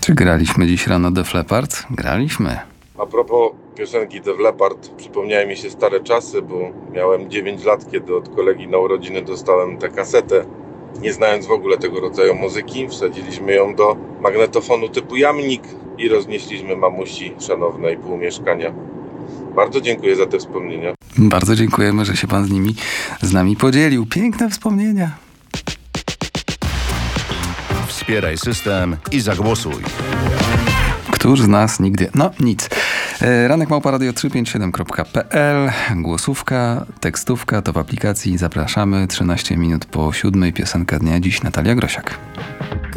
Czy graliśmy dziś rano Def Leppard? Graliśmy. A propos piosenki Def Leppard, przypomniały mi się stare czasy, bo miałem 9 lat, kiedy od kolegi na urodziny dostałem tę kasetę. Nie znając w ogóle tego rodzaju muzyki, wsadziliśmy ją do magnetofonu typu jamnik i roznieśliśmy mamusi szanownej pół mieszkania. Bardzo dziękuję za te wspomnienia. Bardzo dziękujemy, że się pan z nami podzielił. Piękne wspomnienia. Wspieraj system i zagłosuj. Któż z nas nigdy... No nic. ranek@radio357.pl. Głosówka, tekstówka to w aplikacji. Zapraszamy. 13 minut po 7. Piosenka dnia. Dziś Natalia Grosiak.